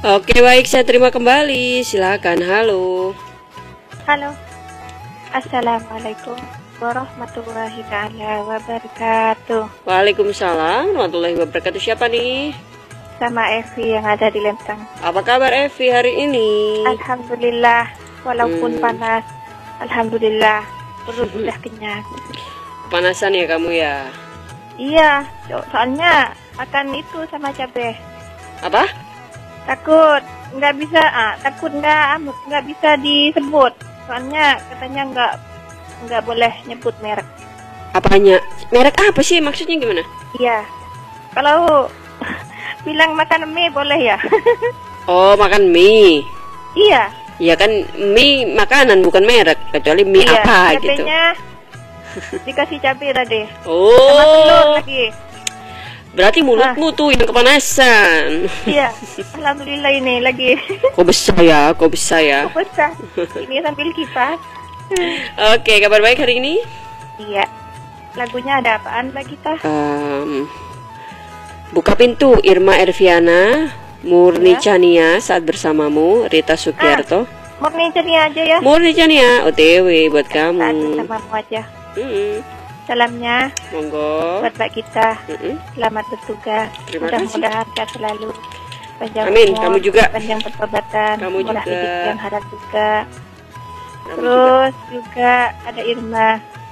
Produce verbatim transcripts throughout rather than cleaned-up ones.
Oke, baik, saya terima kembali. Silakan. Halo. Halo. Assalamualaikum warahmatullahi taala wabarakatuh. Waalaikumsalam warahmatullahi wabarakatuh. Siapa nih? Sama Evi yang ada di Lembang. Apa kabar Evi hari ini? Alhamdulillah, walaupun Hmm. panas, alhamdulillah perut sudah kenyang. Panasan ya kamu ya? Iya, so- soalnya makan itu sama cabai. Apa? Takut nggak bisa, ah, takut nggak nggak bisa disebut. Soalnya katanya nggak nggak boleh nyebut merek. Apanya? Merek apa sih? Maksudnya gimana? Iya, kalau bilang makan mie boleh ya? Oh, makan mie. Iya. Ya kan mie makanan bukan merek, kecuali mie Iya, apa gitu. cabenya dikasih cabai tadi. Sama telur Oh, lagi. berarti mulutmu tuh yang kepanasan. Iya, alhamdulillah ini lagi. Kok besar ya? Kok besar ya? Besar. Ini sambil kipas. Oke, kabar baik hari ini? Iya. Lagunya ada apaan Mbak Gita? Em, buka pintu Irma Erviana, Murni Ya. Chania saat bersamamu, Rita Sugiarto. Murni jadi aja ya. Murni Chania, O T W buat Saat kamu. bersamamu aja. Mm-mm. Salamnya Monggo. buat Mbak Gita. Mm-mm. Selamat bertugas. Terima kasih. Mudah-mudahan sehat selalu. Panjang Amin, umur, kamu juga. Panjang pertobatan. Kamu murah juga. rezeki yang halal juga. Kamu juga. Terus juga ada Irma,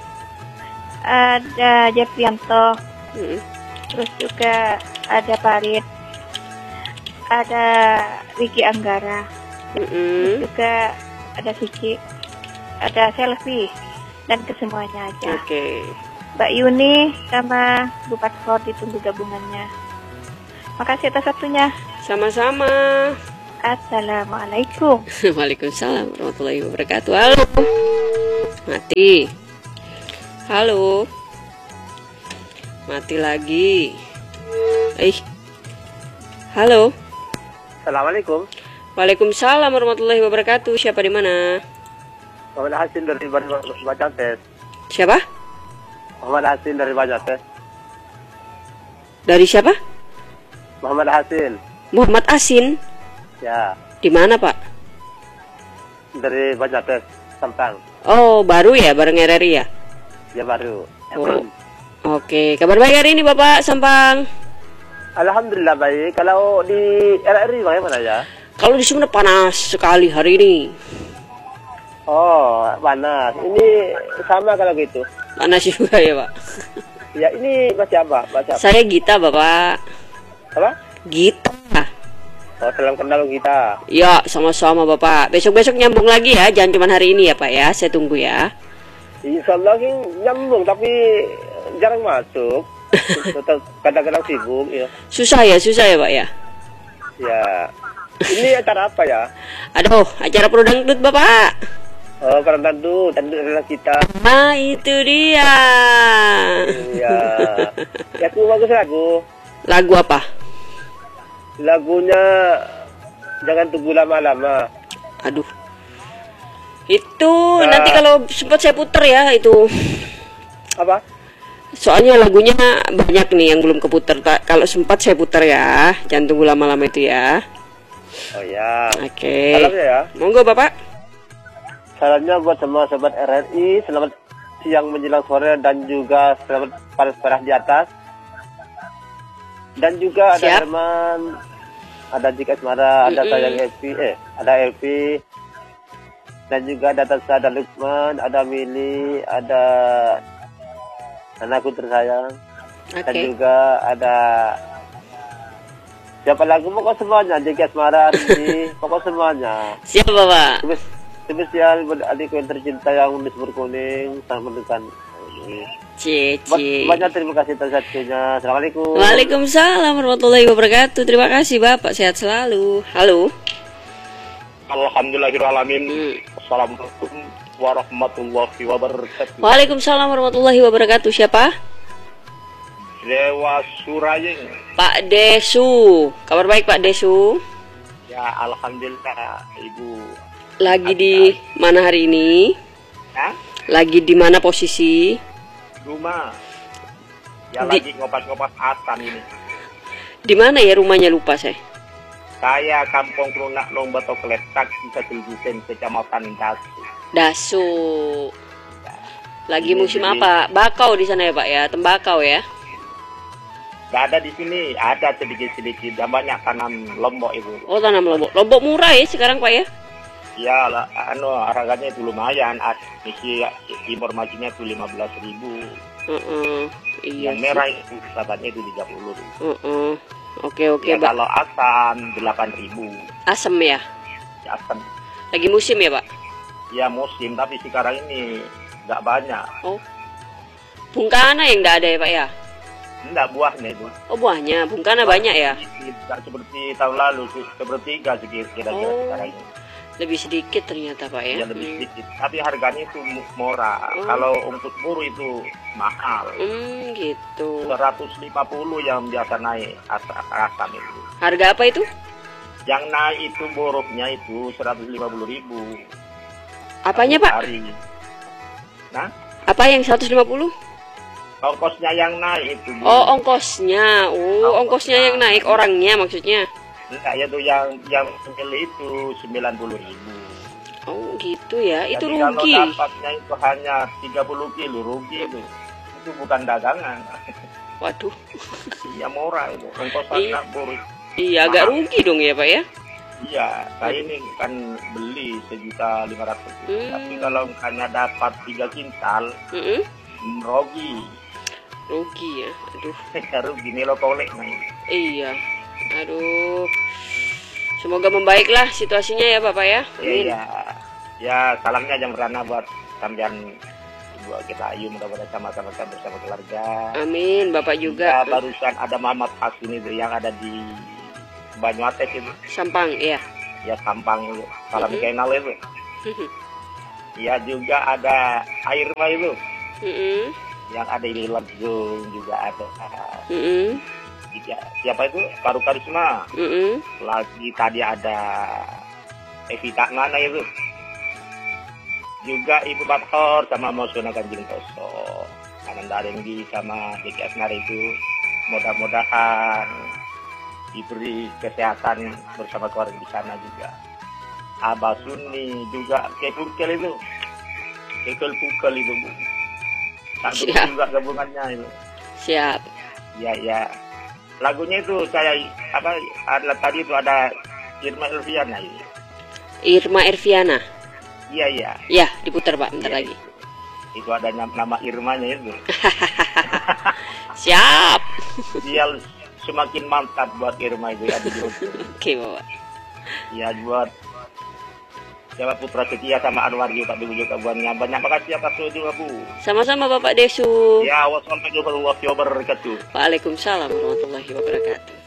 ada Jefrianto, Mm-mm. terus juga ada Parit, ada Vicky Anggara, terus Mm-mm. juga ada Vicky, ada Selfie, dan kesemuanya aja. Oke. Mbak Yuni sama Bu Paspor ditunggu gabungannya. Makasih atas waktunya. Sama-sama. Assalamualaikum. Waalaikumsalam warahmatullahi wabarakatuh. Halo. Mati. Halo. Mati lagi. Eh. Halo. Assalamualaikum. Waalaikumsalam warahmatullahi wabarakatuh. Siapa di mana? Muhammad Hasin dari Bacantes. Siapa? Muhammad Hasin dari Bacantes. Dari siapa? Muhammad Hasin. Muhammad Asin. Ya, Di mana, Pak? dari Bacantes, Sampang. Oh, baru ya, bareng R R I ya? Ya baru. Oh. Oke, kabar baik hari ini Bapak Sampang. Alhamdulillah baik. Kalau di R R I bagaimana ya? Kalau di Sumeneb panas sekali hari ini. Oh, panas. Ini sama kalau gitu. Panas juga ya, Pak. Ya, ini masih apa? Masih apa? Saya Gita, Bapak. Apa? Gita. Oh, salam kenal kita. Ya, sama-sama Bapak. Besok-besok nyambung lagi ya, jangan cuma hari ini ya Pak ya. Saya tunggu ya. Insya Allah sih nyambung, tapi jarang masuk. Tetap kadang-kadang sibuk, ya. Susah ya, susah ya Pak ya. Ya. Ini acara apa ya? Aduh, acara Pro Dangdut Bapak. Oh, karena tandu, tandu adalah kita. Nah, itu dia. Iya. Ya, aku bagus lagu. Lagu apa? Lagunya Jangan Tunggu Lama-Lama. Aduh. Itu Nah. nanti kalau sempat saya puter ya itu. Apa? Soalnya lagunya banyak nih yang belum keputer. Ta- Kalau sempat saya puter ya. Jangan tunggu lama-lama itu ya. Oh ya. Oke. Salamnya ya. Monggo Bapak. Salamnya buat semua sobat R R I. Selamat siang menjelang sore dan juga selamat panas-panas di atas. Dan juga ada Siap. Herman, ada Jika Asmara, ada Mm-mm. Sayang Elvi, eh, ada Elvi. Dan juga ada Tasa, ada Lukman, ada Mili, ada anakku tersayang. Dan Oke. juga ada siapa lagu pokok semuanya, Jika Asmara, Ardi, pokok semuanya. Siap Bapak. Spes- Spesial buat adikku yang tercinta yang disebut kuning, sangat menentukan. Cici. Banyak terima kasih atas waktunya. Assalamualaikum. Waalaikumsalam warahmatullahi wabarakatuh. Terima kasih Bapak, sehat selalu. Halo. Alhamdulillahirrahmanirrahim. Hmm. Assalamualaikum warahmatullahi wabarakatuh. Waalaikumsalam warahmatullahi wabarakatuh. Siapa? Dewa Surayeng. Pak Desu. Kabar baik Pak Desu. Ya, alhamdulillah Ibu. Lagi di mana hari ini? Ya, Lagi di mana posisi? rumah. Ya Di- lagi ngopat-ngopat asan ini. Di mana ya rumahnya lupa saya. Saya Kampung Kelunak Lomba Tokletak, Desa Cilgusen, Kecamatan Dasu. Dasu. Lagi Ini musim jadi- apa? Bakau di sana ya Pak ya, tembakau ya. Gak ada di sini, ada sedikit-sedikit, dan banyak tanam lombok Ibu. Oh tanam lombok. Lombok murah ya sekarang Pak ya? Ya, lah, anu harganya itu lumayan. Isi informasinya itu lima belas ribu. Heeh. Iya. Yang sih. merah itu katanya itu tiga puluh ribu. Heeh. Oke oke Ya, Pak. kalau asam delapan ribu. Asem ya. Ya, asam. Lagi musim ya Pak? Ya musim, tapi sekarang ini nggak banyak. Oh. Bungkana yang nggak ada ya Pak ya? Enggak buahnya itu. Oh buahnya, bungkana banyak ya? Tidak seperti tahun lalu, sepertiga kira-kira Oh. sekarang ini. Lebih sedikit ternyata Pak ya. Ya lebih Hmm. sedikit. Tapi harganya itu mu- murah. Oh. Kalau untuk buruh itu mahal. Hmm, gitu. seratus lima puluh yang biasa naik asam, asam itu. Harga apa itu? Yang naik itu buruhnya itu seratus lima puluh ribu. Apanya Satu Pak? hari. Nah, Apa yang seratus lima puluh? ongkosnya yang naik itu. Bu. Oh, ongkosnya. Oh, ongkosnya yang naik, orangnya maksudnya. Enggak, ya tuh yang yang pembeli itu sembilan puluh ribu. Oh, gitu ya. Itu Jadi rugi. kalau dapatnya itu hanya tiga puluh kilo, rugi itu. Itu bukan dagangan. Waduh. Iya murah itu. Ongkos Iya. anak buruh. Iya, agak rugi dong ya, Pak ya? Iya, saya ini kan beli sejuta lima ratus. Hmm. Tapi kalau hanya dapat tiga kintal, Mm-mm. rugi. Rugi ya. Aduh. Rugi nih lo kolek nih. Iya. Aduh. Semoga membaiklah situasinya ya, Bapak ya. Amin. Iya, ya salamnya jam merana buat sampean buat kita Ayu, mudah-mudahan sama-sama bersama keluarga. Amin, Bapak Ya, juga. barusan ada Muhammad Hasim itu yang ada di Banyuates itu, Sampang, iya. ya Sampang itu, salam Mhm. kenal itu. Ya juga ada Airma itu, Mm-mm. yang ada di Langsung juga ada. Mm-mm. Ya, siapa itu? Paru Karisma. Mm-mm. Lagi tadi ada Evita mana itu? Juga Ibu Bathor sama Mosona Kanjeng Toso. Ananda Renggi sama D K S Nari itu mudah-mudahan diberi kesehatan bersama keluarga di sana juga. Abah Sunni juga Kepulkel itu. Kepul Pukel itu Bu. Tak Siap. juga gabungannya itu. Siap. Ya ya. Lagunya itu saya apa ada tadi itu ada Irma Elviana ini. Irma Erviana. Iya iya. Ya, diputar Pak, bentar Iya. lagi. Itu ada nama, nama Irmanya itu. Siap. Dia semakin mantap buat Irma itu ya di YouTube. Oke, Bapak. Ya buat Jawa Putra Setia sama Anwar juga dulu juga buatnya. Banyak makasih atas juga Bu. Sama-sama Bapak Desu. Ya wassalamualaikum warahmatullahi wabarakatuh. Waalaikumsalam warahmatullahi wabarakatuh.